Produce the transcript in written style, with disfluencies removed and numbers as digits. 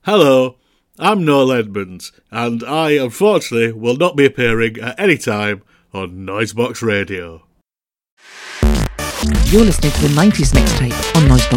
Hello, I'm Noel Edmonds, and I unfortunately will not be appearing at any time on Noisebox Radio. You're listening to the 90s mixtape on Noisebox